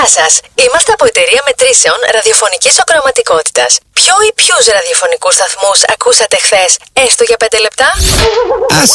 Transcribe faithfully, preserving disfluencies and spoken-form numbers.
Γεια σας! Είμαστε από εταιρεία μετρήσεων ραδιοφωνικής οκροματικότητας. Ποιο ή ποιους ραδιοφωνικούς σταθμούς ακούσατε χθες, έστω για πέντε λεπτά? Ας